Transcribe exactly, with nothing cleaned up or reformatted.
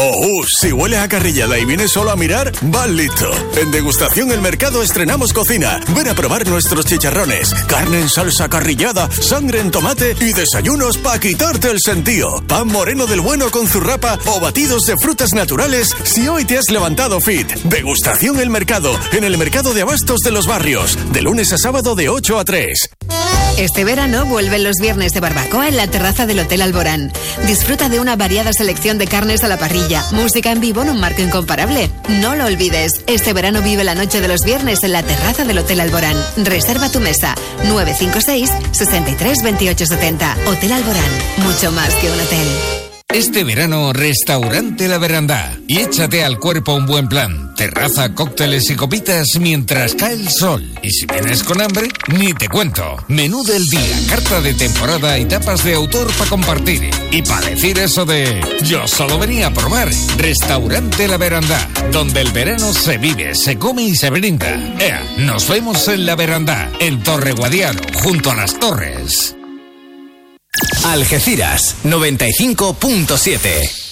Oh, si hueles a carrillada y vienes solo a mirar, vas listo. En Degustación El Mercado estrenamos cocina. Ven a probar nuestros chicharrones, carne en salsa carrillada, sangre en tomate y desayunos para quitarte el sentido. Pan moreno del bueno con zurrapa o batidos de frutas naturales si hoy te has levantado fit. Degustación El Mercado, en el Mercado de Abastos de los Barrios, de lunes a sábado de ocho a tres. Este verano vuelven los viernes de barbacoa en la terraza del Hotel Alborán. Disfruta de una variada selección de carnes a la parrilla, música en vivo en un marco incomparable. No lo olvides, este verano vive la noche de los viernes en la terraza del Hotel Alborán. Reserva tu mesa nueve cinco seis, sesenta y tres, veintiocho setenta. Hotel Alborán, mucho más que un hotel. Este verano, Restaurante La Verandá. Y échate al cuerpo un buen plan. Terraza, cócteles y copitas mientras cae el sol. Y si vienes con hambre, ni te cuento. Menú del día, carta de temporada y tapas de autor para compartir. Y para decir eso de yo solo venía a probar. Restaurante La Verandá, donde el verano se vive, se come y se brinda. Ea, nos vemos en La Verandá, en Torre Guadiaro, junto a las Torres. Algeciras noventa y cinco punto siete.